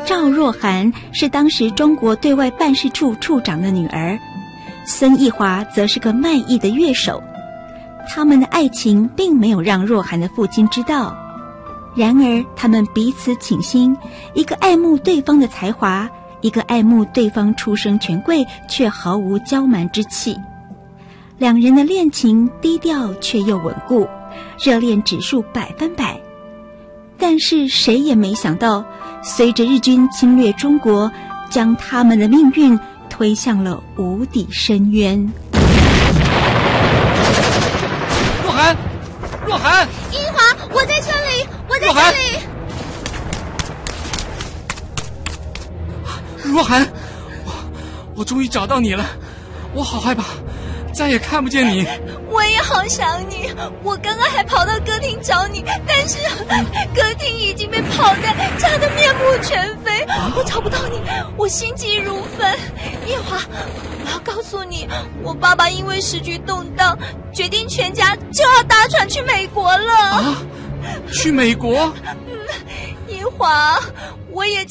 赵若涵是当时中国对外办事处处长的女儿，孙逸华则是个卖艺的乐手。他们的爱情并没有让若涵的父亲知道，然而他们彼此倾心，一个爱慕对方的才华，一个爱慕对方出身权贵却毫无娇蛮之气。两人的恋情低调却又稳固，热恋指数100%。但是谁也没想到，随着日军侵略中国，将他们的命运推向了无底深渊。 若涵， 英华，我在这里，我在这里。 若涵，我终于找到你了，我好害怕，再也看不见你。 我也好想你，我刚刚还跑到歌厅找你，但是歌厅已经被炮弹炸得面目全非，我找不到你，我心急如焚。夜华，我要告诉你，我爸爸因为时局动荡，决定全家就要搭船去美国了。 啊，去美国？ 夜华，我也